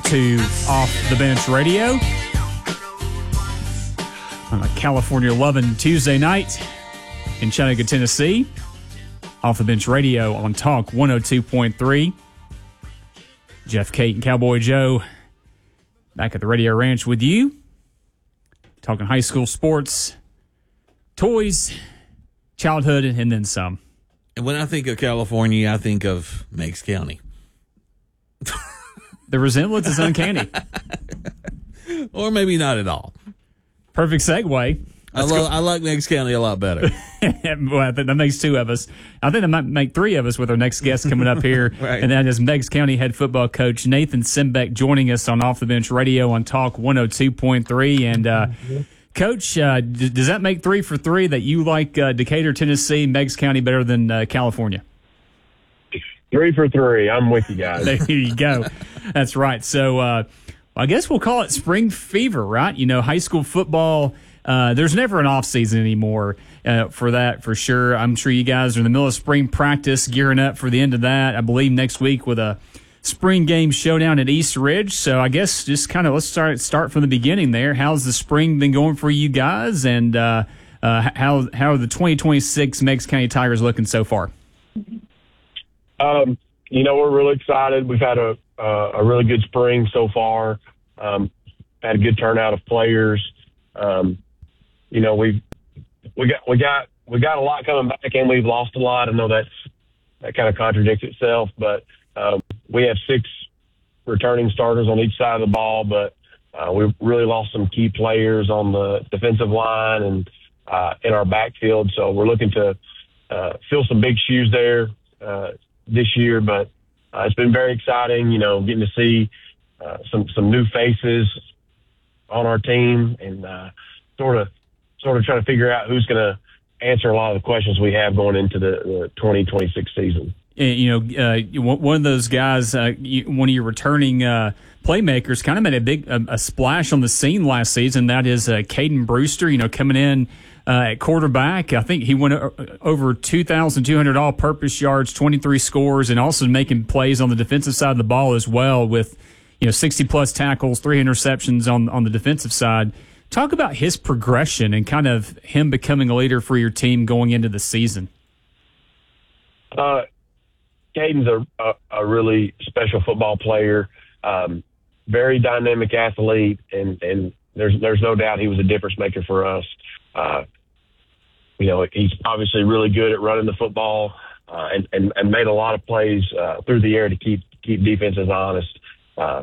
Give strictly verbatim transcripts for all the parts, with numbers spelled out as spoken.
to Off the Bench Radio on a California loving Tuesday night in Chattanooga, Tennessee. Off the Bench Radio on Talk one oh two point three. Jeff, Kate, and Cowboy Joe back at the Radio Ranch with you, talking high school sports, toys, childhood, and then some. And when I think of California, I think of Meigs County. The resemblance is uncanny. Or maybe not at all. Perfect segue. I, lo- I like Meigs County a lot better. Well, I think that makes two of us. I think that might make three of us with our next guest coming up here. Right. And that is Meigs County head football coach Nathan Simbeck joining us on Off the Bench Radio on Talk one oh two point three. And, uh, Coach, uh, d- does that make three for three that you like uh, Decatur, Tennessee, Meigs County better than uh, California? Three for three. I'm with you guys. There you go. That's right. So uh, I guess we'll call it spring fever, right? You know, high school football, uh, there's never an off season anymore uh, for that, for sure. I'm sure you guys are in the middle of spring practice, gearing up for the end of that. I believe next week with a spring game showdown at East Ridge. So I guess just kind of let's start start from the beginning there. How's the spring been going for you guys? And uh, uh, how, how are the twenty twenty-six Meigs County Tigers looking so far? Um, you know, we're really excited. We've had a uh, a really good spring so far. Um, had a good turnout of players. Um, you know, we've we got we got we got a lot coming back, and we've lost a lot. I know that's that kind of contradicts itself, but um, we have six returning starters on each side of the ball. But uh, we really lost some key players on the defensive line and uh, in our backfield. So we're looking to uh, fill some big shoes there Uh, this year, but uh, it's been very exciting, you know, getting to see uh, some, some new faces on our team and uh, sort of, sort of trying to figure out who's going to answer a lot of the questions we have going into the, the twenty twenty-six season. And, you know, uh, one of those guys, uh, you, one of your returning uh, playmakers, kind of made a big a, a splash on the scene last season. That is uh, Caden Brewster. You know, coming in uh, at quarterback. I think he went over two thousand two hundred all-purpose yards, twenty-three scores, and also making plays on the defensive side of the ball as well. With you know sixty plus tackles, three interceptions on on the defensive side. Talk about his progression and kind of him becoming a leader for your team going into the season. Uh, Caden's a, a, a really special football player, um, very dynamic athlete, and, and there's there's no doubt he was a difference maker for us. Uh, you know, he's obviously really good at running the football uh, and, and, and made a lot of plays uh, through the air to keep keep defenses honest. Uh,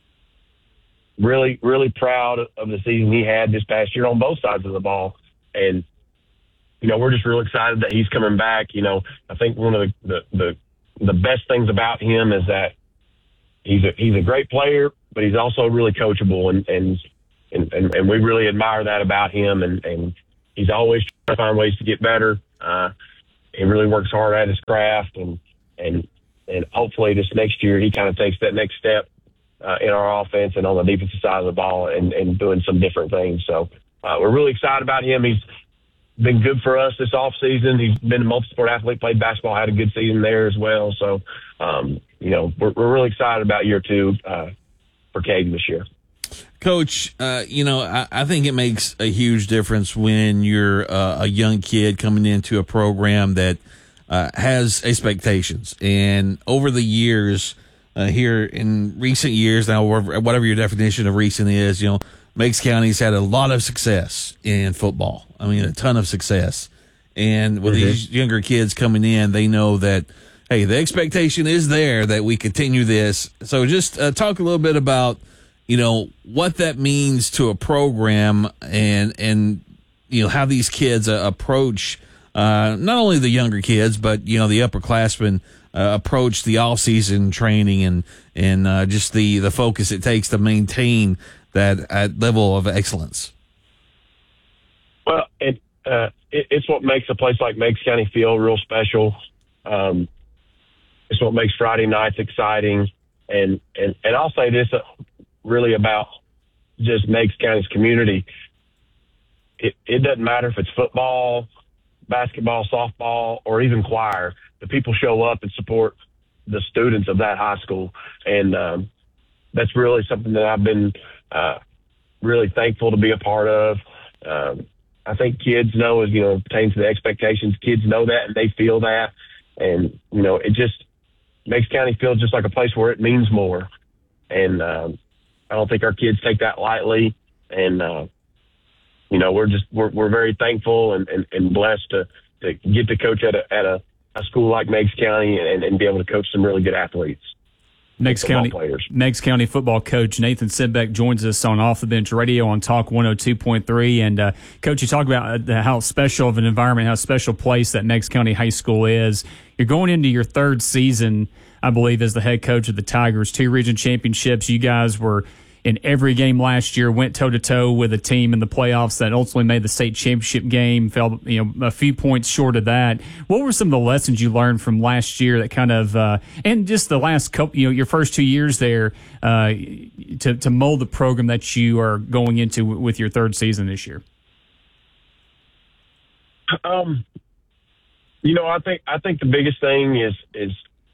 really, really proud of the season he had this past year on both sides of the ball. And, you know, we're just real excited that he's coming back. You know, I think one of the, the, the the best things about him is that he's a he's a great player, but he's also really coachable, and and and, and, and we really admire that about him. And, and he's always trying to find ways to get better. Uh, he really works hard at his craft, and and and hopefully this next year he kind of takes that next step uh, in our offense and on the defensive side of the ball, and, and doing some different things. So uh, we're really excited about him. He's been good for us this off season. He's been a multi-sport athlete, played basketball, had a good season there as well. So, um, you know, we're, we're really excited about year two uh, for Caden this year. Coach, uh, you know, I, I think it makes a huge difference when you're uh, a young kid coming into a program that uh, has expectations. And over the years, uh, here in recent years, now whatever your definition of recent is, you know, Meigs County's had a lot of success in football. I mean, a ton of success. And with mm-hmm. these younger kids coming in, they know that, hey, the expectation is there that we continue this. So just uh, talk a little bit about, you know, what that means to a program and, and you know, how these kids uh, approach uh, not only the younger kids, but, you know, the upperclassmen uh, approach the off-season training and, and uh, just the, the focus it takes to maintain that at level of excellence. Well, it, uh, it it's what makes a place like Meigs County feel real special. Um, it's what makes Friday nights exciting. And, and, and I'll say this uh, really about just Meigs County's community. It, it doesn't matter if it's football, basketball, softball, or even choir. The people show up and support the students of that high school. And, um, that's really something that I've been uh, really thankful to be a part of. Um, I think kids know, as you know, pertains to the expectations. Kids know that and they feel that, and you know, it just makes County feel just like a place where it means more. And um, I don't think our kids take that lightly. And uh, you know, we're just we're we're very thankful and, and, and blessed to, to get to coach at a at a, a school like Meigs County and, and be able to coach some really good athletes. Meigs County, Meigs County football coach Nathan Simbeck joins us on Off the Bench Radio on Talk one oh two point three. And, uh, Coach, you talk about uh, how special of an environment, how special place that Meigs County High School is. You're going into your third season, I believe, as the head coach of the Tigers. Two region championships. You guys were in every game last year, went toe-to-toe with a team in the playoffs that ultimately made the state championship game, fell you know a few points short of that. What were some of the lessons you learned from last year that kind of, uh, and just the last couple, you know, your first two years there uh, to, to mold the program that you are going into with your third season this year? Um, you know, I think, I think the biggest thing is, is,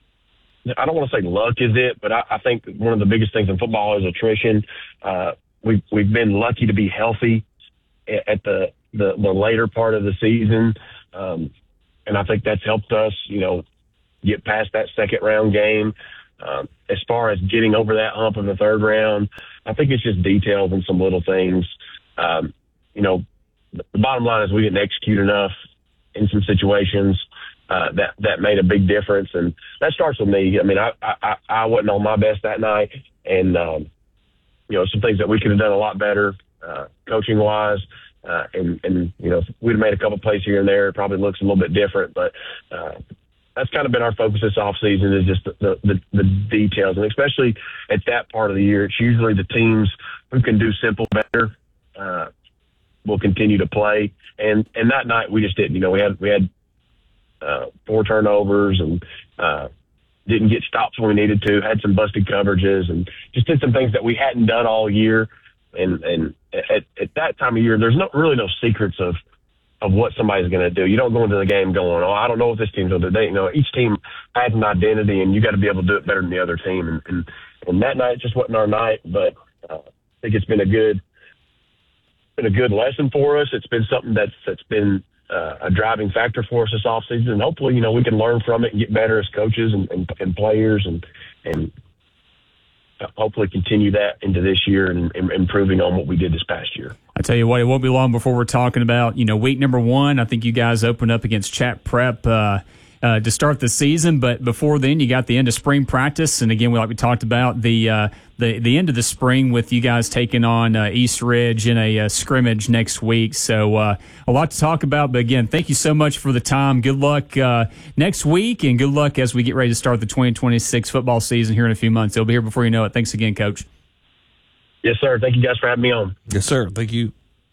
I don't want to say luck is it, but I, I think one of the biggest things in football is attrition. Uh, we've, we've been lucky to be healthy at the, the, the later part of the season. Um, and I think that's helped us, you know, get past that second round game. Um, as far as getting over that hump in the third round, I think it's just details and some little things. Um, you know, the bottom line is we didn't execute enough in some situations. Uh, that, that made a big difference. And that starts with me. I mean, I, I, I wasn't on my best that night. And, um, you know, some things that we could have done a lot better, uh, coaching wise. Uh, and, and, you know, if we'd have made a couple plays here and there, it probably looks a little bit different, but, uh, that's kind of been our focus this off season is just the, the, the details. And especially at that part of the year, it's usually the teams who can do simple better, uh, will continue to play. And, and that night we just didn't, you know, we had, we had, Uh, four turnovers and uh, didn't get stops when we needed to, had some busted coverages and just did some things that we hadn't done all year. And, and at, at that time of year, there's no really no secrets of, of what somebody's going to do. You don't go into the game going, oh, I don't know what this team's going to do. They, you know, each team has an identity and you got to be able to do it better than the other team. And, and, and that night just wasn't our night, but uh, I think it's been a good, been a good lesson for us. It's been something that's, that's been, Uh, a driving factor for us this offseason, and hopefully, you know, we can learn from it and get better as coaches and, and, and players, and and hopefully continue that into this year and, and improving on what we did this past year. I tell you what, it won't be long before we're talking about, you know, week number one. I think you guys opened up against Chat Prep uh, uh, to start the season, but before then, you got the end of spring practice, and again, like we talked about, the uh, the the end of the spring with you guys taking on uh, East Ridge in a uh, scrimmage next week. So uh, a lot to talk about, but again, thank you so much for the time. Good luck uh, next week, and good luck as we get ready to start the twenty twenty-six football season here in a few months. It'll be here before you know it. Thanks again, Coach. Yes, sir. Thank you guys for having me on. Yes, sir. Thank you.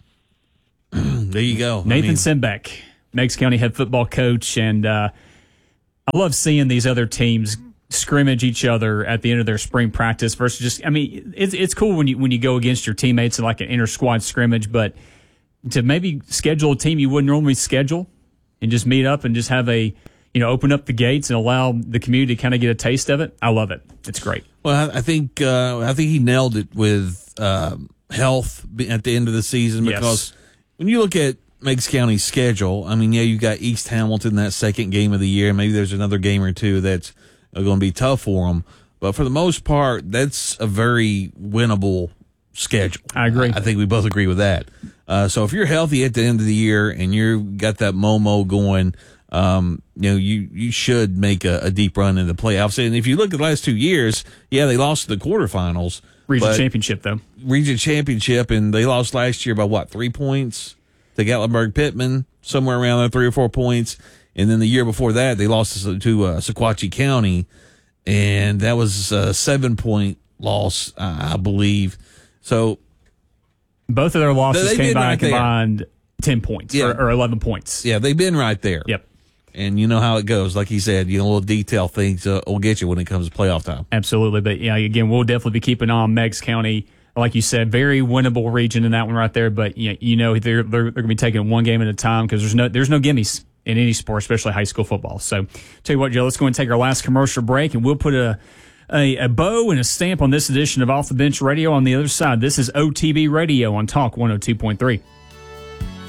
There you go. Nathan I mean, Simbeck, Meigs County head football coach, and uh, I love seeing these other teams scrimmage each other at the end of their spring practice versus just, I mean, it's it's cool when you when you go against your teammates in like an inter squad scrimmage, but to maybe schedule a team you wouldn't normally schedule and just meet up and just have a, you know, open up the gates and allow the community to kind of get a taste of it. I love it. It's great. Well, I think uh, I think he nailed it with um, health at the end of the season because Yes. when you look at Meigs County's schedule, I mean, yeah, you got East Hamilton that second game of the year. Maybe there's another game or two that's going to be tough for them. But for the most part, that's a very winnable schedule. I agree. I, I think we both agree with that. Uh, so if you're healthy at the end of the year and you've got that Momo going, um, you know, you, you should make a, a deep run in the playoffs. And if you look at the last two years, yeah, they lost the quarterfinals. Region championship, though. Region championship, and they lost last year by, what, three points to Gatlinburg-Pittman, somewhere around there, three or four points. And then the year before that, they lost to, to uh, Sequatchie County, and that was a seven-point loss, uh, I believe. So both of their losses came by right a combined ten points Yeah. or, or eleven points. Yeah, they've been right there. Yep. And you know how it goes. Like he said, you know, little detail things uh, will get you when it comes to playoff time. Absolutely. But, yeah, again, we'll definitely be keeping on Meigs County. Like you said, very winnable region in that one right there. But, you know, you know they're, they're, they're going to be taking one game at a time because there's no, there's no gimmies in any sport, especially high school football. So, tell you what, Joe, let's go and take our last commercial break, and we'll put a a, a bow and a stamp on this edition of Off the Bench Radio. On the other side, this is O T B Radio on Talk one oh two point three.